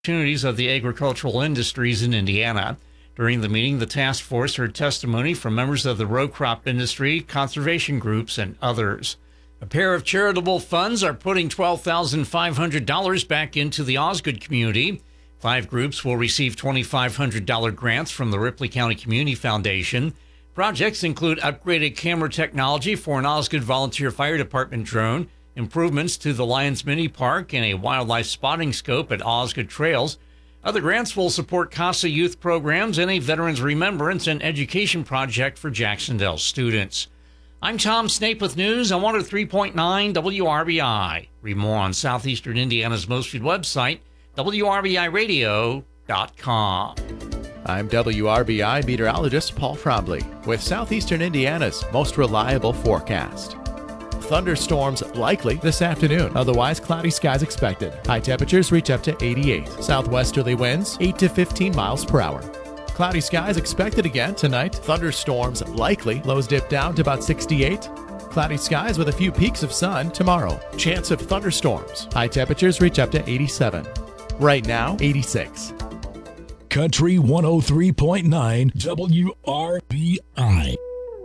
opportunities of the agricultural industries in Indiana. During the meeting, the task force heard testimony from members of the row crop industry, conservation groups, and others. A pair of charitable funds are putting $12,500 back into the Osgood community. 5 groups will receive $2,500 grants from the Ripley County Community Foundation. Projects include upgraded camera technology for an Osgood Volunteer Fire Department drone, improvements to the Lions Mini Park, and a wildlife spotting scope at Osgood Trails. Other grants will support CASA youth programs and a Veterans Remembrance and Education project for Jacksonville students. I'm Tom Snape with news on 103.9 WRBI. Read more on Southeastern Indiana's most viewed website, WRBIRadio.com. I'm WRBI meteorologist Paul Frobley with Southeastern Indiana's most reliable forecast. Thunderstorms likely this afternoon. Otherwise, cloudy skies expected. High temperatures reach up to 88. Southwesterly winds 8 to 15 miles per hour. Cloudy skies expected again tonight. Thunderstorms likely. Lows dip down to about 68. Cloudy skies with a few peaks of sun tomorrow. Chance of thunderstorms. High temperatures reach up to 87. Right now, 86. Country 103.9 WRBI.